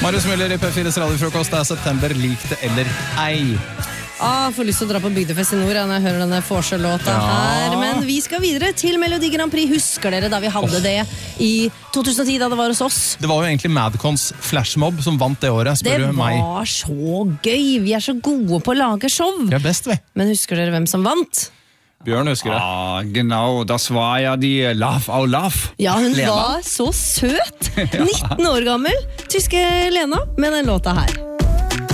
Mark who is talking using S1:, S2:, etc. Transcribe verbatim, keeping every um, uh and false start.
S1: Marius Müller i P fires radiofrokost. Det er september, lik det eller ei.
S2: Ah, får lyst til å dra på bygdefest i nord når jeg hører denne Forsø-låta
S1: Ja.
S2: her. Men vi skal videre til Melodi Grand Prix. Husker dere da vi hadde det i to tusen og ti da det var hos oss?
S1: Det var jo egentlig Madcons flashmob som vant det året, spør
S2: Det
S1: du meg.
S2: var så gøy. Vi er så gode på å lage show.
S1: Vi er best, vi.
S2: Men husker dere hvem som vant?
S1: Bjørn husker det.
S3: Ah, genau, das war ja die Love au Love.
S2: Ja, hun
S3: Lena.
S2: var så søt. nitten år gammel. Tyske Lena med den låta her.